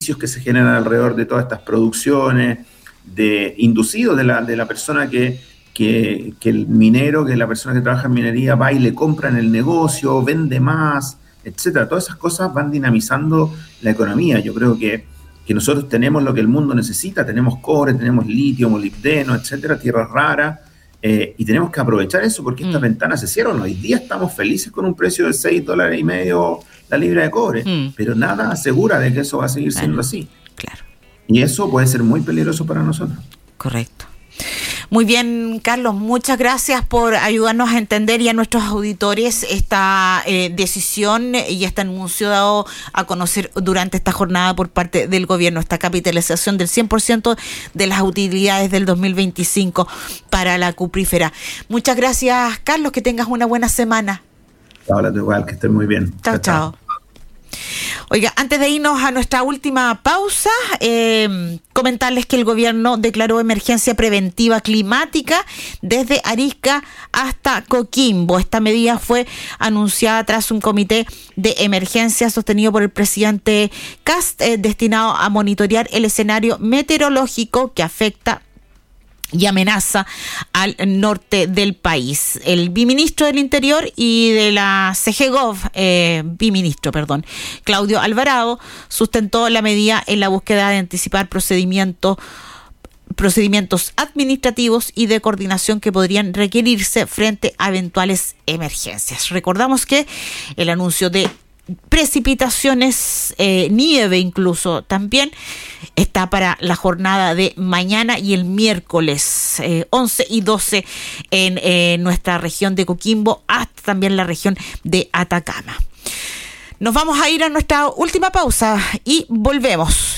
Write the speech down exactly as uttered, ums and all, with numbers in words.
beneficios que se generan alrededor de todas estas producciones, de inducidos de la, de la persona que, que, que el minero, que la persona que trabaja en minería va y le compra en el negocio, vende más, etcétera. Todas esas cosas van dinamizando la economía. Yo creo que, que nosotros tenemos lo que el mundo necesita, tenemos cobre, tenemos litio, molibdeno, etcétera, tierras raras, eh, y tenemos que aprovechar eso porque estas mm. ventanas se cierran. Hoy día estamos felices con un precio de seis dólares y medio la libra de cobre, mm. pero nada asegura de que eso va a seguir siendo bueno, así. Claro. Y eso puede ser muy peligroso para nosotros. Correcto. Muy bien, Carlos, muchas gracias por ayudarnos a entender y a nuestros auditores esta eh, decisión y este anuncio dado a conocer durante esta jornada por parte del gobierno, esta capitalización del cien por ciento de las utilidades del dos mil veinticinco para la cuprífera. Muchas gracias, Carlos, que tengas una buena semana. Hola, tú igual, que estés muy bien. Chao, chao. Oiga, antes de irnos a nuestra última pausa, eh, comentarles que el gobierno declaró emergencia preventiva climática desde Arica hasta Coquimbo. Esta medida fue anunciada tras un comité de emergencia sostenido por el presidente Kast, eh, destinado a monitorear el escenario meteorológico que afecta y amenaza al norte del país. El viceministro del Interior y de la C G Gov, eh, viceministro, perdón, Claudio Alvarado, sustentó la medida en la búsqueda de anticipar procedimientos procedimientos administrativos y de coordinación que podrían requerirse frente a eventuales emergencias. Recordamos que el anuncio de precipitaciones, eh, nieve incluso también, está para la jornada de mañana y el miércoles eh, once y doce en eh, nuestra región de Coquimbo, hasta también la región de Atacama. Nos vamos a ir a nuestra última pausa y volvemos.